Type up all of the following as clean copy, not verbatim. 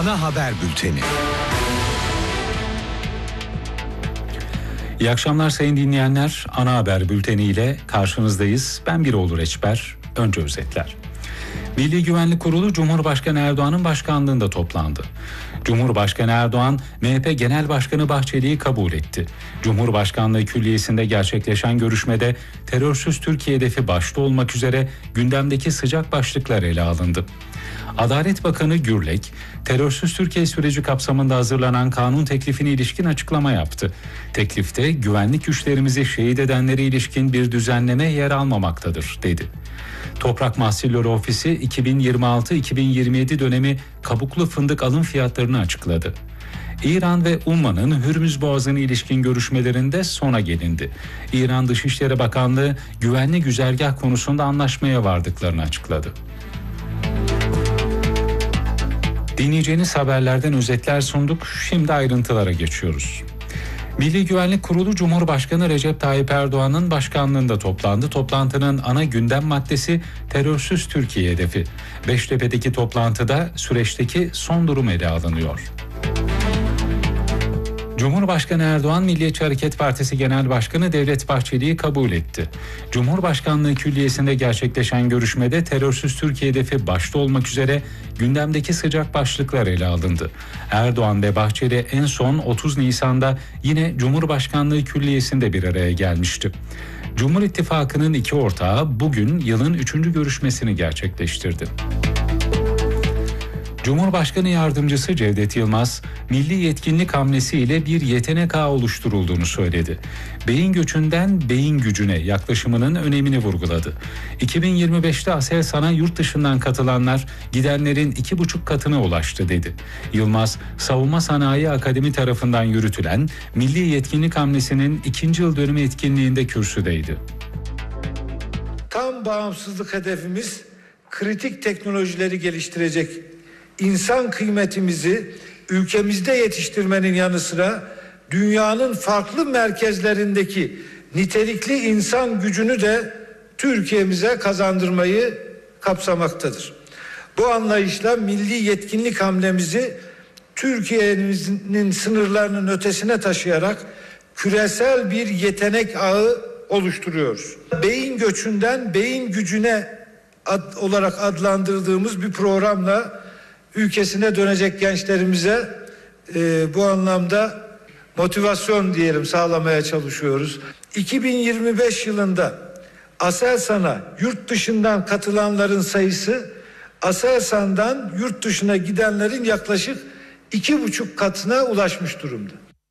Ana haber bülteni. İyi akşamlar sayın dinleyenler. Ana haber bülteniyle karşınızdayız. Ben Biroğlu Reçber. Önce özetler. Milli Güvenlik Kurulu Cumhurbaşkanı Erdoğan'ın başkanlığında toplandı. Cumhurbaşkanı Erdoğan, MHP Genel Başkanı Bahçeli'yi kabul etti. Cumhurbaşkanlığı Külliyesi'nde gerçekleşen görüşmede terörsüz Türkiye hedefi başta olmak üzere gündemdeki sıcak başlıklar ele alındı. Adalet Bakanı Gürlek, terörsüz Türkiye süreci kapsamında hazırlanan kanun teklifine ilişkin açıklama yaptı. Teklifte güvenlik güçlerimizi şehit edenlere ilişkin bir düzenleme yer almamaktadır, dedi. Toprak Mahsulleri Ofisi 2026-2027 dönemi kabuklu fındık alım fiyatlarını açıkladı. İran ve Umman'ın Hürmüz Boğazı'na ilişkin görüşmelerinde sona gelindi. İran Dışişleri Bakanlığı güvenli güzergah konusunda anlaşmaya vardıklarını açıkladı. Dinleyeceğiniz haberlerden özetler sunduk. Şimdi ayrıntılara geçiyoruz. Milli Güvenlik Kurulu Cumhurbaşkanı Recep Tayyip Erdoğan'ın başkanlığında toplandı. Toplantının ana gündem maddesi terörsüz Türkiye hedefi. Beştepe'deki toplantıda süreçteki son durum ele alınıyor. Cumhurbaşkanı Erdoğan, Milliyetçi Hareket Partisi Genel Başkanı Devlet Bahçeli'yi kabul etti. Cumhurbaşkanlığı Külliyesi'nde gerçekleşen görüşmede terörsüz Türkiye hedefi başta olmak üzere gündemdeki sıcak başlıklar ele alındı. Erdoğan ve Bahçeli en son 30 Nisan'da yine Cumhurbaşkanlığı Külliyesi'nde bir araya gelmişti. Cumhur İttifakı'nın iki ortağı bugün yılın 3. görüşmesini gerçekleştirdi. Cumhurbaşkanı Yardımcısı Cevdet Yılmaz, milli yetkinlik hamlesiyle bir yetenek ağı oluşturulduğunu söyledi. Beyin göçünden beyin gücüne yaklaşımının önemini vurguladı. 2025'te Aselsan'a yurt dışından katılanlar gidenlerin 2,5 katına ulaştı, dedi. Yılmaz, Savunma Sanayi Akademi tarafından yürütülen milli yetkinlik hamlesinin 2. yıl dönümü etkinliğinde kürsüdeydi. Tam bağımsızlık hedefimiz kritik teknolojileri geliştirecek, İnsan kıymetimizi ülkemizde yetiştirmenin yanı sıra dünyanın farklı merkezlerindeki nitelikli insan gücünü de Türkiye'mize kazandırmayı kapsamaktadır. Bu anlayışla milli yetkinlik hamlemizi Türkiye'nin sınırlarının ötesine taşıyarak küresel bir yetenek ağı oluşturuyoruz. Beyin göçünden beyin gücüne olarak adlandırdığımız bir programla ülkesine dönecek gençlerimize bu anlamda motivasyon sağlamaya çalışıyoruz. 2025 yılında Aselsan'a yurt dışından katılanların sayısı Aselsan'dan yurt dışına gidenlerin yaklaşık 2,5 katına ulaşmış durumda.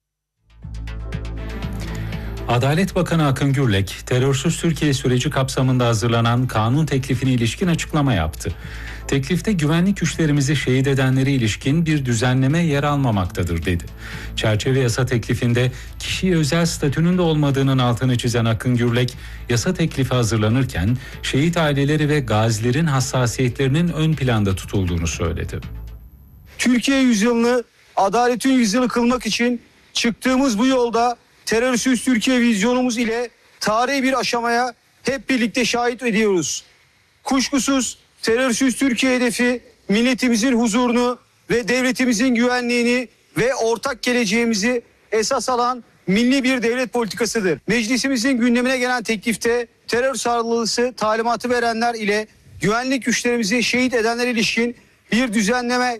Adalet Bakanı Akın Gürlek, terörsüz Türkiye süreci kapsamında hazırlanan kanun teklifine ilişkin açıklama yaptı. Teklifte güvenlik güçlerimizi şehit edenlere ilişkin bir düzenleme yer almamaktadır, dedi. Çerçeve yasa teklifinde kişiye özel statünün de olmadığının altını çizen Akın Gürlek, yasa teklifi hazırlanırken şehit aileleri ve gazilerin hassasiyetlerinin ön planda tutulduğunu söyledi. Türkiye yüzyılını adaletin yüzyılı kılmak için çıktığımız bu yolda terörsüz Türkiye vizyonumuz ile tarihi bir aşamaya hep birlikte şahit ediyoruz. Kuşkusuz terörsüz Türkiye hedefi milletimizin huzurunu ve devletimizin güvenliğini ve ortak geleceğimizi esas alan milli bir devlet politikasıdır. Meclisimizin gündemine gelen teklifte terör saldırısı talimatı verenler ile güvenlik güçlerimizi şehit edenlere ilişkin bir düzenleme